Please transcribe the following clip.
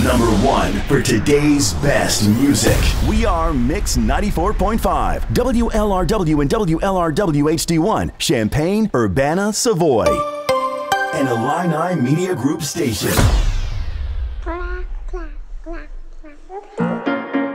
number one for today's best music. We are Mix 94.5, WLRW and WLRW HD1, Champaign, Urbana, Savoy, and Illini Media Group station.